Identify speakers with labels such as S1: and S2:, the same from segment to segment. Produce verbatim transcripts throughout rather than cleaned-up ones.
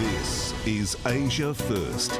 S1: This is Asia First.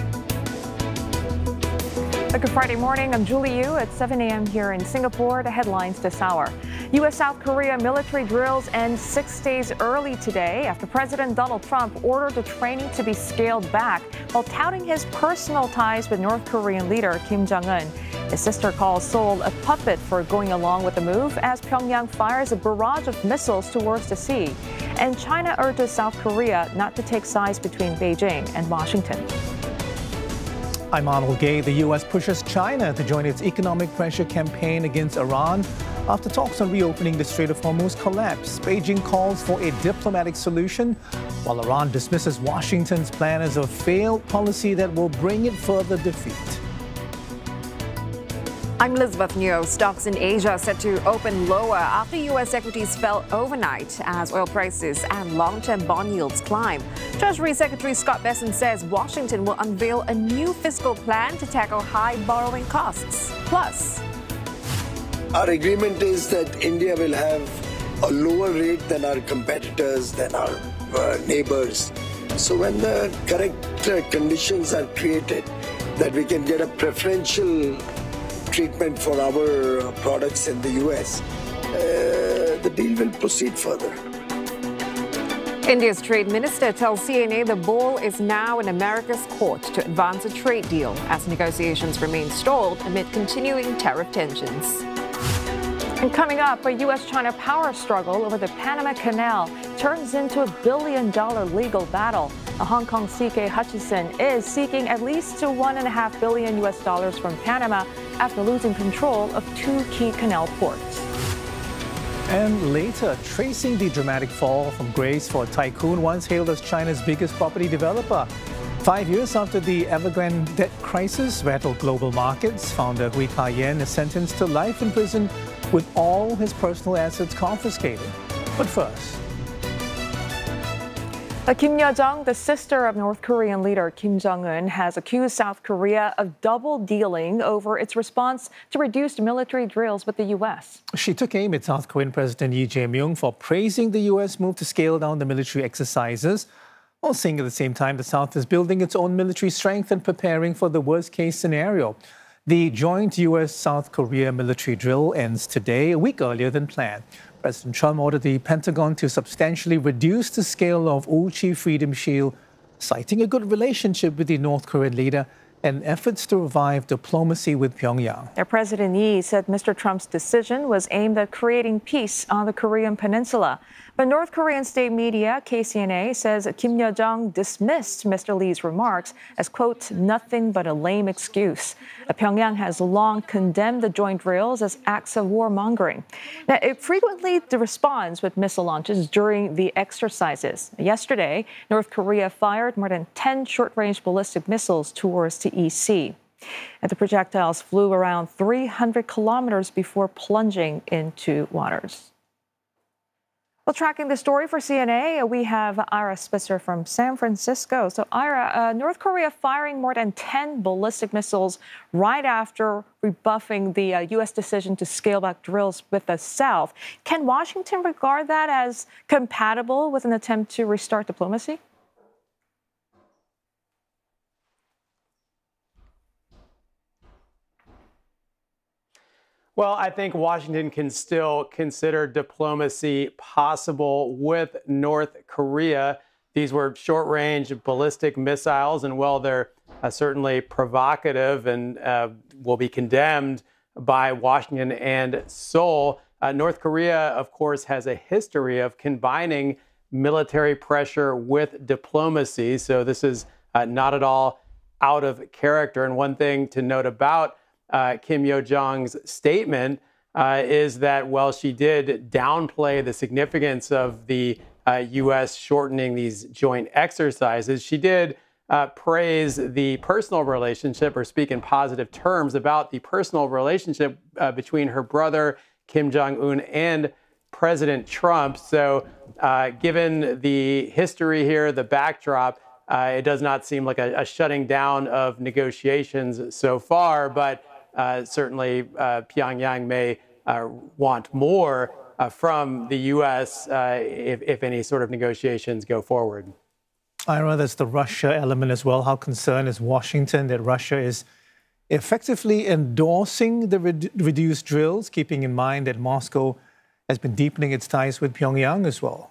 S2: Good Friday morning, I'm Julie Yu at seven a m here in Singapore. The headlines this hour. U S South Korea military drills end six days early today after President Donald Trump ordered the training to be scaled back while touting his personal ties with North Korean leader Kim Jong-un. His sister calls Seoul a puppet for going along with the move as Pyongyang fires a barrage of missiles towards the sea. And China urges South Korea not to take sides between Beijing and Washington.
S3: I'm Arnold Gay. The U S pushes China to join its economic pressure campaign against Iran after talks on reopening the Strait of Hormuz collapse. Beijing calls for a diplomatic solution, while Iran dismisses Washington's plan as a failed policy that will bring it further defeat.
S4: I'm Elizabeth Neo. Stocks in Asia set to open lower after U S equities fell overnight as oil prices and long-term bond yields climb. Treasury Secretary Scott Bessent says Washington will unveil a new fiscal plan to tackle high borrowing costs. Plus,
S5: our agreement is that India will have a lower rate than our competitors, than our uh, neighbors. So when the correct uh, conditions are created, that we can get a preferential treatment for our products in the U S, uh, the deal will proceed further.
S4: India's trade minister tells C N A the ball is now in America's court to advance a trade deal as negotiations remain stalled amid continuing tariff tensions.
S2: And coming up, a U S China power struggle over the Panama Canal turns into a billion-dollar legal battle. A Hong Kong C K Hutchison is seeking at least one and a half billion U S dollars from Panama after losing control of two key canal ports.
S3: And later, tracing the dramatic fall from grace for a tycoon once hailed as China's biggest property developer. Five years after the Evergrande debt crisis rattled global markets, founder Hui Ka-yen is sentenced to life in prison with all his personal assets confiscated. But first,
S2: Kim Yo-jong, the sister of North Korean leader Kim Jong-un, has accused South Korea of double-dealing over its response to reduced military drills with the U S.
S3: She took aim at South Korean President Lee Jae-myung for praising the U S move to scale down the military exercises, while saying at the same time the South is building its own military strength and preparing for the worst-case scenario. The joint U S-South Korea military drill ends today, a week earlier than planned. President Trump ordered the Pentagon to substantially reduce the scale of Ulchi Freedom Shield, citing a good relationship with the North Korean leader and efforts to revive diplomacy with Pyongyang.
S2: Their President Lee said Mister Trump's decision was aimed at creating peace on the Korean peninsula. But North Korean state media, K C N A, says Kim Yo-jong dismissed Mister Lee's remarks as, quote, nothing but a lame excuse. Pyongyang has long condemned the joint drills as acts of warmongering. Now, it frequently responds with missile launches during the exercises. Yesterday, North Korea fired more than ten short-range ballistic missiles towards the East Sea. And the projectiles flew around three hundred kilometers before plunging into waters. Well, tracking the story for C N A, we have Ira Spitzer from San Francisco. So, Ira, uh, North Korea firing more than ten ballistic missiles right after rebuffing the uh, U S decision to scale back drills with the South. Can Washington regard that as compatible with an attempt to restart diplomacy?
S6: Well, I think Washington can still consider diplomacy possible with North Korea. These were short-range ballistic missiles, and while they're uh, certainly provocative and uh, will be condemned by Washington and Seoul, uh, North Korea, of course, has a history of combining military pressure with diplomacy. So this is uh, not at all out of character. And one thing to note about Uh, Kim Yo-jong's statement uh, is that, well, she did downplay the significance of the uh, U S shortening these joint exercises. She did uh, praise the personal relationship or speak in positive terms about the personal relationship uh, between her brother, Kim Jong-un, and President Trump. So uh, given the history here, the backdrop, uh, it does not seem like a, a shutting down of negotiations so far, but Uh, certainly, uh, Pyongyang may uh, want more uh, from the U S uh, if, if any sort of negotiations go forward.
S3: Ira, there's the Russia element as well. How concerned is Washington that Russia is effectively endorsing the re- reduced drills, keeping in mind that Moscow has been deepening its ties with Pyongyang as well?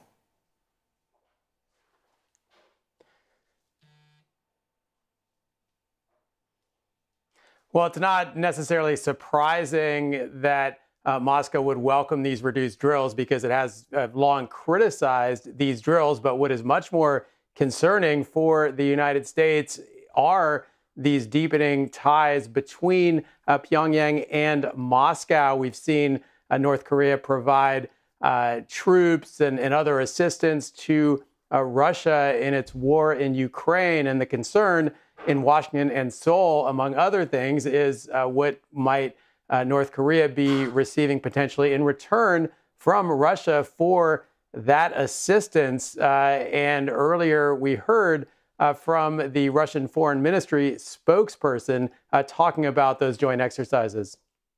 S6: Well, it's not necessarily surprising that uh, Moscow would welcome these reduced drills because it has uh, long criticized these drills. But what is much more concerning for the United States are these deepening ties between uh, Pyongyang and Moscow. We've seen uh, North Korea provide uh, troops and, and other assistance to uh, Russia in its war in Ukraine. And the concern in Washington and Seoul, among other things, is uh, what might uh, North Korea be receiving potentially in return from Russia for that assistance. Uh, and earlier we heard uh, from the Russian Foreign Ministry spokesperson uh, talking about those joint exercises.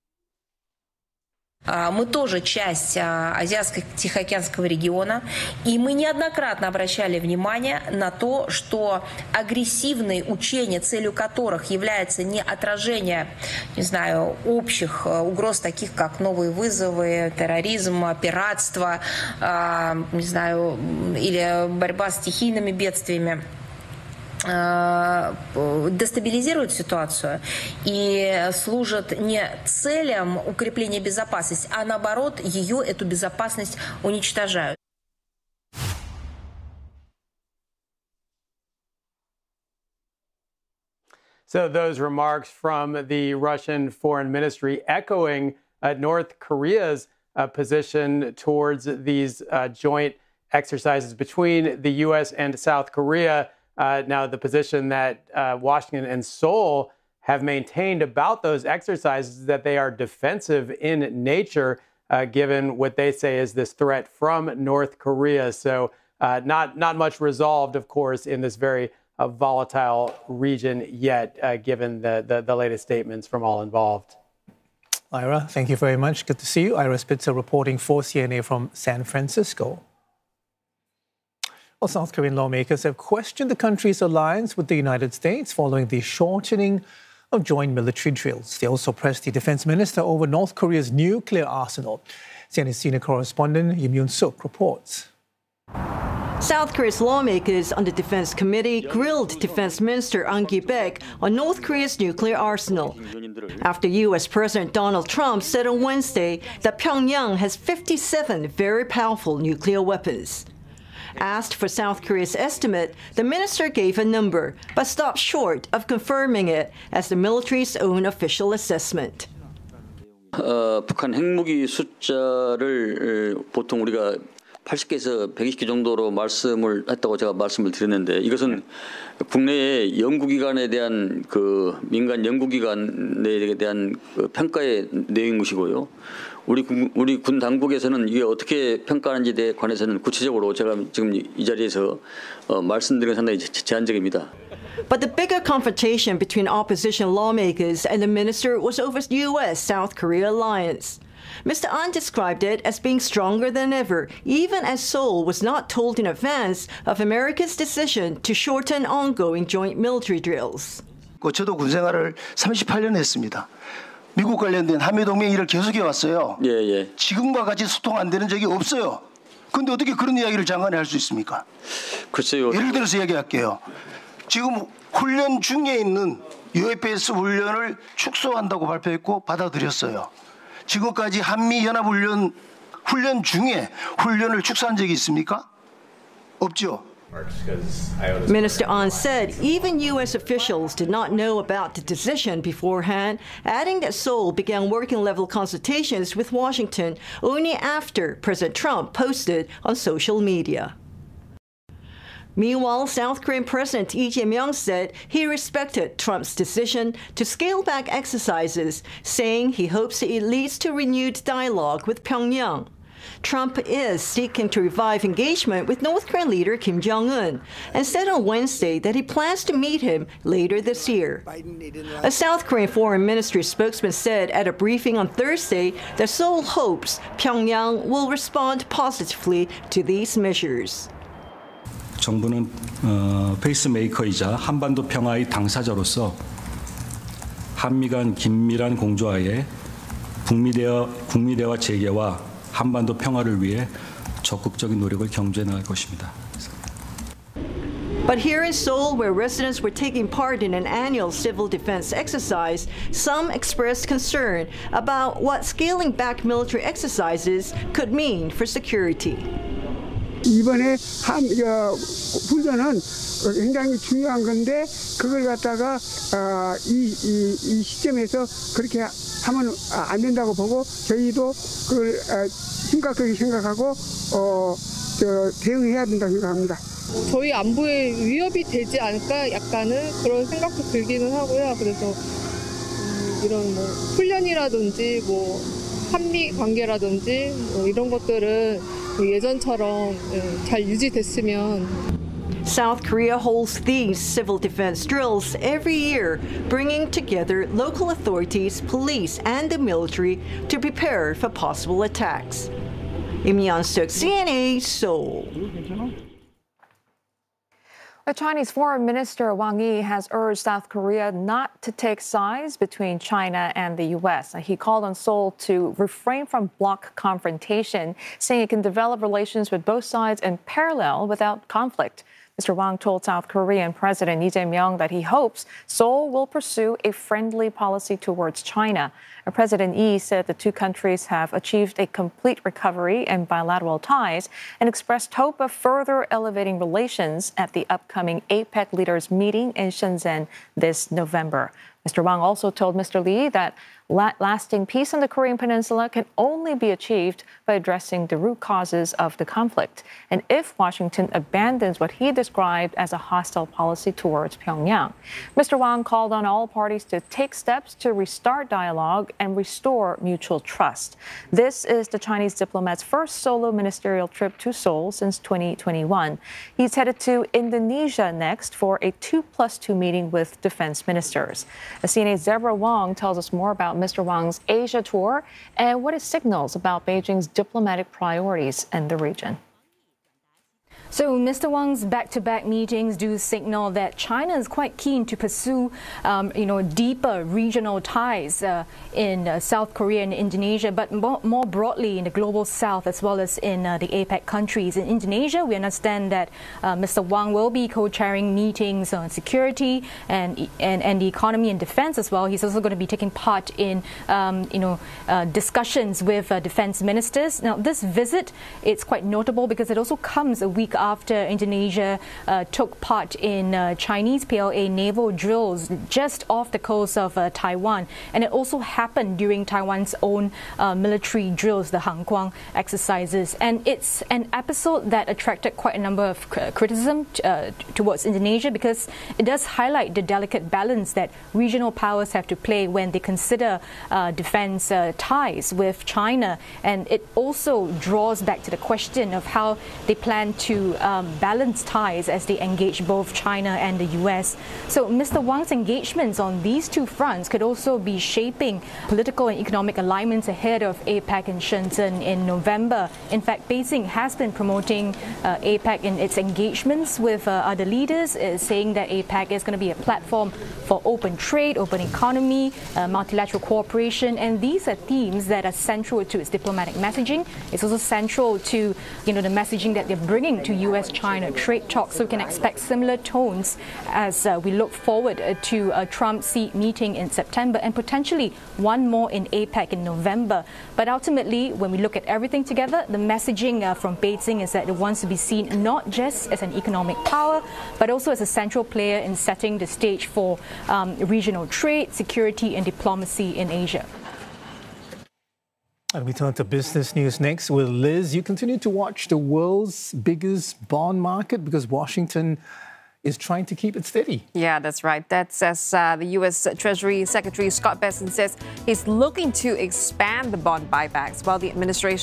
S7: Мы тоже часть Азиатско-Тихоокеанского региона, и мы неоднократно обращали внимание на то, что агрессивные учения, целью которых является не отражение, не знаю, общих угроз, таких как новые вызовы, терроризм, пиратство, не знаю, или борьба с стихийными бедствиями, дестабилизируют ситуацию и служат не целям укрепления безопасности, а наоборот, ее, эту безопасность, уничтожают.
S6: So those remarks from the Russian Foreign Ministry echoing uh, North Korea's uh, position towards these uh, joint exercises between the U S and South Korea. Uh, now, the position that uh, Washington and Seoul have maintained about those exercises is that they are defensive in nature, uh, given what they say is this threat from North Korea. So uh, not, not much resolved, of course, in this very uh, volatile region yet, uh, given the, the, the latest statements from all involved.
S3: Ira, thank you very much. Good to see you. Ira Spitzer reporting for C N A from San Francisco. Well, South Korean lawmakers have questioned the country's alliance with the United States following the shortening of joint military drills. They also pressed the defense minister over North Korea's nuclear arsenal. C N A senior correspondent Im Yoon-suk reports.
S8: South Korea's lawmakers on the Defense Committee grilled Defense Minister An Ki-baek on North Korea's nuclear arsenal after U S President Donald Trump said on Wednesday that Pyongyang has fifty-seven very powerful nuclear weapons. Asked for South Korea's estimate, the minister gave a number, but stopped short of confirming it as the military's own official assessment.
S9: 어, 북한 핵무기 숫자를 보통 우리가 팔십 개에서 백이십 개 정도로 말씀을 했다고 제가 말씀을 드렸는데 이것은 국내의 연구기관에 대한 그 민간 연구기관에 대한 그 평가의 내용인 것이고요. 우리 군, 우리 군 당국에서는 이게 어떻게 평가하는지에 관해서는 구체적으로 제가 지금 이 자리에서 어, 말씀드리는 상당히 제한적입니다.
S8: But the bigger confrontation between opposition lawmakers and the minister was over U S-South Korea alliance. Mister An described it as being stronger than ever, even as Seoul was not told in advance of America's decision to shorten ongoing joint military drills.
S10: 저도 군 생활을 삼십팔 년 했습니다. 미국 관련된 한미동맹 일을 계속해 왔어요.
S9: 예, 예.
S10: 지금과 같이 소통 안 되는 적이 없어요. 그런데 어떻게 그런 이야기를 장관이 할 수 있습니까?
S9: 글쎄요.
S10: 예를 들어서 이야기할게요. 지금 훈련 중에 있는 유에프에스 훈련을 축소한다고 발표했고 받아들였어요. 지금까지 한미연합훈련 훈련 중에 훈련을 축소한 적이 있습니까? 없죠.
S8: Minister An said even U S officials did not know about the decision beforehand, adding that Seoul began working-level consultations with Washington only after President Trump posted on social media. Meanwhile, South Korean President Lee Jae-myung said he respected Trump's decision to scale back exercises, saying he hopes it leads to renewed dialogue with Pyongyang. Trump is seeking to revive engagement with North Korean leader Kim Jong-un and said on Wednesday that he plans to meet him later this year. A South Korean foreign ministry spokesman said at a briefing on Thursday that Seoul hopes Pyongyang will respond positively to these measures.
S11: 정부는 어, 페이스메이커이자 한반도 평화의 당사자로서 한미 간 긴밀한 공조하에 북미 대화, 북미 대화 재개와 한반도 평화를 위해 적극적인 노력을 경주해 나갈 것입니다.
S8: But here in Seoul, where residents were taking part in an annual civil defense exercise, some expressed concern about what scaling back military exercises could mean for security.
S12: 이번에 함, 어, 훈련은 굉장히 중요한 건데 그걸 갖다가 어, 이, 이, 이 시점에서 그렇게 하면 안 된다고 보고 저희도 그걸 어, 심각하게 생각하고 어, 저, 대응해야 된다고 생각합니다.
S13: 저희 안보에 위협이 되지 않을까 약간은 그런 생각도 들기는 하고요. 그래서 음, 이런 뭐 훈련이라든지 뭐 한미 관계라든지 뭐 이런 것들은 예전처럼 잘 유지됐으면.
S8: South Korea holds these civil defense drills every year, bringing together local authorities, police, and the military to prepare for possible attacks. Im Yeon-suk, C N A, Seoul.
S2: The Chinese Foreign Minister Wang Yi has urged South Korea not to take sides between China and the U S. He called on Seoul to refrain from bloc confrontation, saying it can develop relations with both sides in parallel without conflict. Mister Wang told South Korean President Lee Jae-myung that he hopes Seoul will pursue a friendly policy towards China. President Lee said the two countries have achieved a complete recovery in bilateral ties and expressed hope of further elevating relations at the upcoming APEC leaders meeting in Shenzhen this November. Mister Wang also told Mister Lee that lasting peace on the Korean Peninsula can only be achieved by addressing the root causes of the conflict, and if Washington abandons what he described as a hostile policy towards Pyongyang. Mister Wang called on all parties to take steps to restart dialogue and restore mutual trust. This is the Chinese diplomat's first solo ministerial trip to Seoul since twenty twenty-one. He's headed to Indonesia next for a two plus two meeting with defense ministers. C N A's Deborah Wong tells us more about Mister Wang's Asia tour and what it signals about Beijing's diplomatic priorities in the region.
S14: So Mister Wang's back-to-back meetings do signal that China is quite keen to pursue, um, you know, deeper regional ties uh, in uh, South Korea and Indonesia, but more, more broadly in the global south as well as in uh, the APEC countries. In Indonesia, we understand that uh, Mister Wang will be co-chairing meetings on security and, and and the economy and defense as well. He's also going to be taking part in, um, you know, uh, discussions with uh, defense ministers. Now, this visit, it's quite notable because it also comes a week after Indonesia uh, took part in uh, Chinese P L A naval drills just off the coast of uh, Taiwan. And it also happened during Taiwan's own uh, military drills, the Hanguang exercises. And it's an episode that attracted quite a number of criticism uh, towards Indonesia because it does highlight the delicate balance that regional powers have to play when they consider uh, defense uh, ties with China. And it also draws back to the question of how they plan to Um, balance ties as they engage both China and the U S. So Mister Wang's engagements on these two fronts could also be shaping political and economic alignments ahead of APEC in Shenzhen in November. In fact, Beijing has been promoting uh, APEC in its engagements with uh, other leaders, uh, saying that APEC is going to be a platform for open trade, open economy, uh, multilateral cooperation, and these are themes that are central to its diplomatic messaging. It's also central to, you know, the messaging that they're bringing to U S China trade talks, so we can expect similar tones as uh, we look forward uh, to a Trump-Xi meeting in September and potentially one more in APEC in November. But ultimately, when we look at everything together, the messaging uh, from Beijing is that it wants to be seen not just as an economic power, but also as a central player in setting the stage for um, regional trade, security, and diplomacy in Asia.
S3: And we turn to business news next with Liz. You continue to watch the world's biggest bond market because Washington is trying to keep it steady.
S4: Yeah, that's right. That's as uh, the U S Treasury Secretary Scott Bessent says he's looking to expand the bond buybacks while the administration